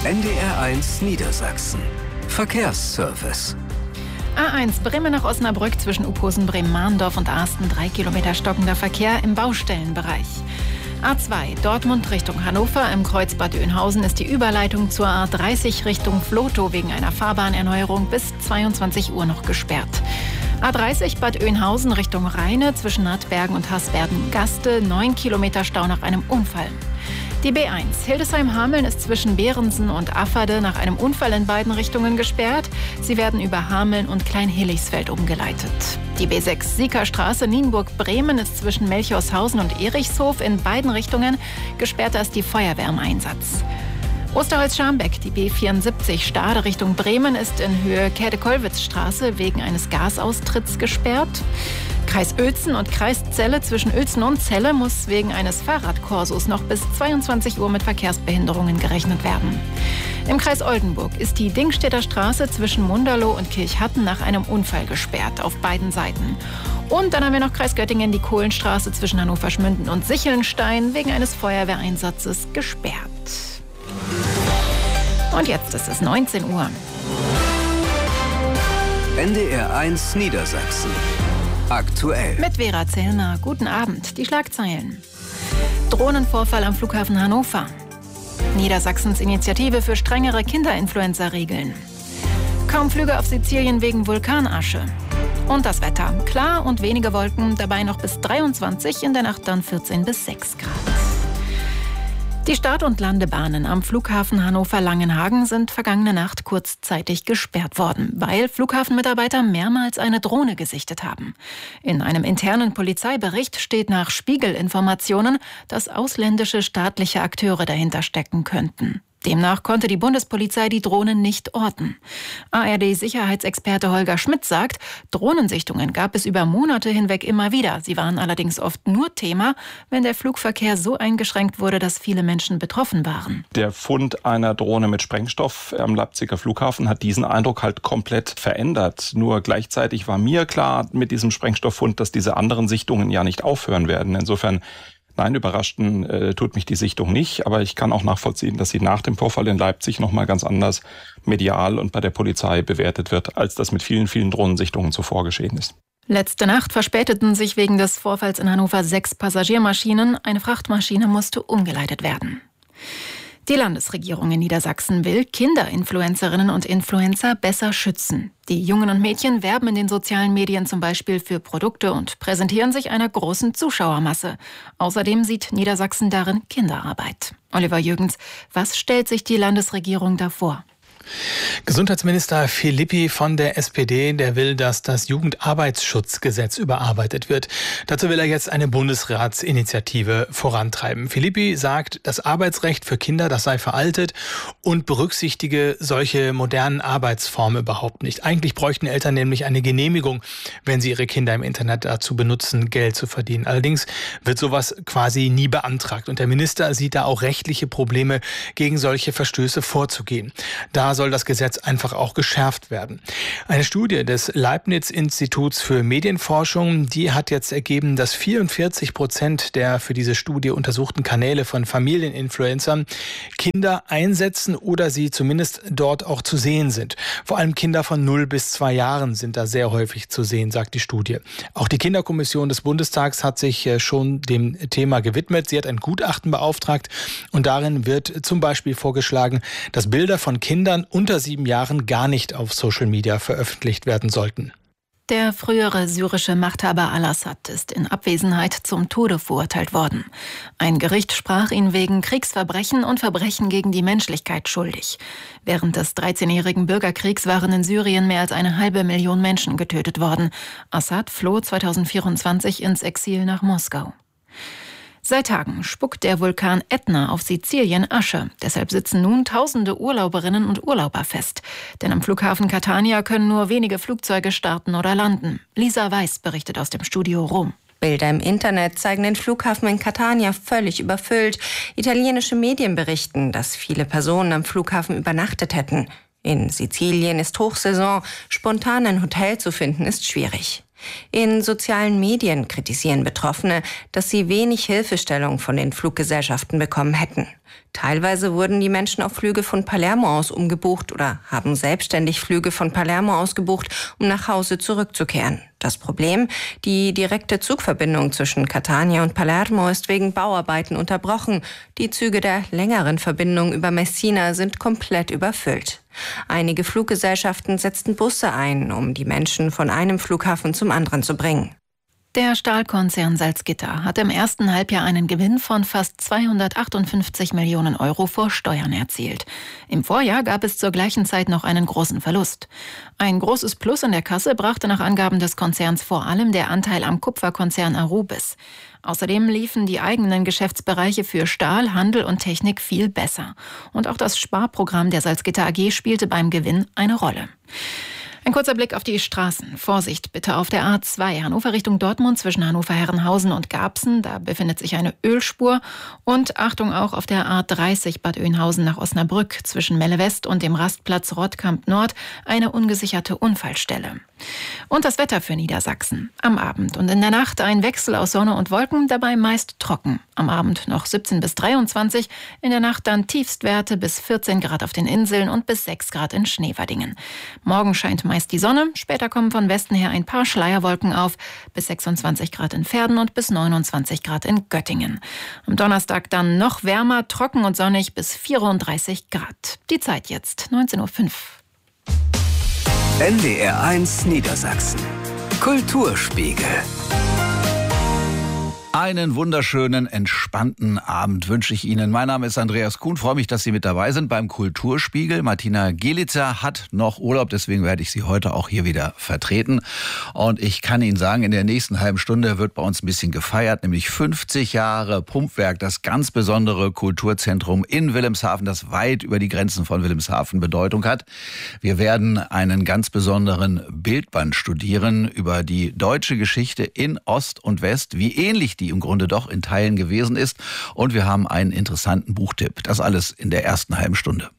NDR1 Niedersachsen. Verkehrsservice. A1 Bremen nach Osnabrück zwischen Uphosen, Bremen-Mahndorf und Asten. 3 Kilometer stockender Verkehr im Baustellenbereich. A2 Dortmund Richtung Hannover. Im Kreuz Bad Oeynhausen ist die Überleitung zur A30 Richtung Vlotho wegen einer Fahrbahnerneuerung bis 22 Uhr noch gesperrt. A30 Bad Oeynhausen Richtung Rheine zwischen Nattbergen und Hasbergen-Gaste. 9 Kilometer Stau nach einem Unfall. Die B1 Hildesheim-Hameln ist zwischen Behrensen und Afferde nach einem Unfall in beiden Richtungen gesperrt. Sie werden über Hameln und Klein-Hillichsfeld umgeleitet. Die B6 Siekerstraße Nienburg-Bremen ist zwischen Melchorshausen und Erichshof in beiden Richtungen gesperrt als die Feuerwehr im Einsatz. Osterholz-Scharmbeck, die B74 Stade Richtung Bremen ist in Höhe Käthe-Kollwitz-Straße wegen eines Gasaustritts gesperrt. Kreis Uelzen und Kreis Celle zwischen Uelzen und Celle muss wegen eines Fahrradkorsos noch bis 22 Uhr mit Verkehrsbehinderungen gerechnet werden. Im Kreis Oldenburg ist die Dingstädter Straße zwischen Munderloh und Kirchhatten nach einem Unfall gesperrt, auf beiden Seiten. Und dann haben wir noch Kreis Göttingen, die Kohlenstraße zwischen Hannover-Schmünden und Sichelnstein wegen eines Feuerwehreinsatzes gesperrt. Und jetzt ist es 19 Uhr. NDR1 Niedersachsen. Aktuell. Mit Vera Zellner. Guten Abend. Die Schlagzeilen. Drohnenvorfall am Flughafen Hannover. Niedersachsens Initiative für strengere Kinderinfluenza-Regeln. Kaum Flüge auf Sizilien wegen Vulkanasche. Und das Wetter. Klar und wenige Wolken, dabei noch bis 23, in der Nacht dann 14 bis 6 Grad. Die Start- und Landebahnen am Flughafen Hannover-Langenhagen sind vergangene Nacht kurzzeitig gesperrt worden, weil Flughafenmitarbeiter mehrmals eine Drohne gesichtet haben. In einem internen Polizeibericht steht nach Spiegel-Informationen, dass ausländische staatliche Akteure dahinter stecken könnten. Demnach konnte die Bundespolizei die Drohnen nicht orten. ARD-Sicherheitsexperte Holger Schmidt sagt, Drohnensichtungen gab es über Monate hinweg immer wieder. Sie waren allerdings oft nur Thema, wenn der Flugverkehr so eingeschränkt wurde, dass viele Menschen betroffen waren. Der Fund einer Drohne mit Sprengstoff am Leipziger Flughafen hat diesen Eindruck halt komplett verändert. Nur gleichzeitig war mir klar mit diesem Sprengstofffund, dass diese anderen Sichtungen ja nicht aufhören werden. Insofern nein, überraschten tut mich die Sichtung nicht, aber ich kann auch nachvollziehen, dass sie nach dem Vorfall in Leipzig nochmal ganz anders medial und bei der Polizei bewertet wird, als das mit vielen, vielen Drohnensichtungen zuvor geschehen ist. Letzte Nacht verspäteten sich wegen des Vorfalls in Hannover 6 Passagiermaschinen. Eine Frachtmaschine musste umgeleitet werden. Die Landesregierung in Niedersachsen will Kinderinfluencerinnen und Influencer besser schützen. Die Jungen und Mädchen werben in den sozialen Medien zum Beispiel für Produkte und präsentieren sich einer großen Zuschauermasse. Außerdem sieht Niedersachsen darin Kinderarbeit. Oliver Jürgens, was stellt sich die Landesregierung da vor? Gesundheitsminister Philippi von der SPD, der will, dass das Jugendarbeitsschutzgesetz überarbeitet wird. Dazu will er jetzt eine Bundesratsinitiative vorantreiben. Philippi sagt, das Arbeitsrecht für Kinder, das sei veraltet und berücksichtige solche modernen Arbeitsformen überhaupt nicht. Eigentlich bräuchten Eltern nämlich eine Genehmigung, wenn sie ihre Kinder im Internet dazu benutzen, Geld zu verdienen. Allerdings wird sowas quasi nie beantragt. Und der Minister sieht da auch rechtliche Probleme, gegen solche Verstöße vorzugehen. Da soll das Gesetz einfach auch geschärft werden. Eine Studie des Leibniz-Instituts für Medienforschung, die hat jetzt ergeben, dass 44% der für diese Studie untersuchten Kanäle von Familieninfluencern Kinder einsetzen oder sie zumindest dort auch zu sehen sind. Vor allem Kinder von 0 bis 2 Jahren sind da sehr häufig zu sehen, sagt die Studie. Auch die Kinderkommission des Bundestags hat sich schon dem Thema gewidmet. Sie hat ein Gutachten beauftragt und darin wird zum Beispiel vorgeschlagen, dass Bilder von Kindern unter 7 Jahren gar nicht auf Social Media veröffentlicht werden sollten. Der frühere syrische Machthaber al-Assad ist in Abwesenheit zum Tode verurteilt worden. Ein Gericht sprach ihn wegen Kriegsverbrechen und Verbrechen gegen die Menschlichkeit schuldig. Während des 13-jährigen Bürgerkriegs waren in Syrien mehr als 500.000 Menschen getötet worden. Assad floh 2024 ins Exil nach Moskau. Seit Tagen spuckt der Vulkan Ätna auf Sizilien Asche. Deshalb sitzen nun tausende Urlauberinnen und Urlauber fest. Denn am Flughafen Catania können nur wenige Flugzeuge starten oder landen. Lisa Weiß berichtet aus dem Studio Rom. Bilder im Internet zeigen den Flughafen in Catania völlig überfüllt. Italienische Medien berichten, dass viele Personen am Flughafen übernachtet hätten. In Sizilien ist Hochsaison. Spontan ein Hotel zu finden ist schwierig. In sozialen Medien kritisieren Betroffene, dass sie wenig Hilfestellung von den Fluggesellschaften bekommen hätten. Teilweise wurden die Menschen auf Flüge von Palermo aus umgebucht oder haben selbstständig Flüge von Palermo aus gebucht, um nach Hause zurückzukehren. Das Problem: die direkte Zugverbindung zwischen Catania und Palermo ist wegen Bauarbeiten unterbrochen. Die Züge der längeren Verbindung über Messina sind komplett überfüllt. Einige Fluggesellschaften setzten Busse ein, um die Menschen von einem Flughafen zum anderen zu bringen. Der Stahlkonzern Salzgitter hat im ersten Halbjahr einen Gewinn von fast 258 Millionen Euro vor Steuern erzielt. Im Vorjahr gab es zur gleichen Zeit noch einen großen Verlust. Ein großes Plus in der Kasse brachte nach Angaben des Konzerns vor allem der Anteil am Kupferkonzern Arubis. Außerdem liefen die eigenen Geschäftsbereiche für Stahl, Handel und Technik viel besser. Und auch das Sparprogramm der Salzgitter AG spielte beim Gewinn eine Rolle. Ein kurzer Blick auf die Straßen. Vorsicht bitte auf der A2 Hannover Richtung Dortmund zwischen Hannover-Herrenhausen und Garbsen. Da befindet sich eine Ölspur. Und Achtung auch auf der A30 Bad Oeynhausen nach Osnabrück zwischen Melle West und dem Rastplatz Rottkamp Nord eine ungesicherte Unfallstelle. Und das Wetter für Niedersachsen. Am Abend und in der Nacht ein Wechsel aus Sonne und Wolken, dabei meist trocken. Am Abend noch 17 bis 23, in der Nacht dann Tiefstwerte bis 14 Grad auf den Inseln und bis 6 Grad in Schneverdingen. Morgen scheint meist die Sonne, später kommen von Westen her ein paar Schleierwolken auf, bis 26 Grad in Verden und bis 29 Grad in Göttingen. Am Donnerstag dann noch wärmer, trocken und sonnig bis 34 Grad. Die Zeit jetzt, 19:05 Uhr. NDR1 Niedersachsen. Kulturspiegel. Einen wunderschönen, entspannten Abend wünsche ich Ihnen. Mein Name ist Andreas Kuhn. Freue mich, dass Sie mit dabei sind beim Kulturspiegel. Martina Gielitzer hat noch Urlaub, deswegen werde ich sie heute auch hier wieder vertreten. Und ich kann Ihnen sagen, in der nächsten halben Stunde wird bei uns ein bisschen gefeiert, nämlich 50 Jahre Pumpwerk, das ganz besondere Kulturzentrum in Wilhelmshaven, das weit über die Grenzen von Wilhelmshaven Bedeutung hat. Wir werden einen ganz besonderen Bildband studieren über die deutsche Geschichte in Ost und West, wie ähnlich die im Grunde doch in Teilen gewesen ist. Und wir haben einen interessanten Buchtipp. Das alles in der ersten halben Stunde.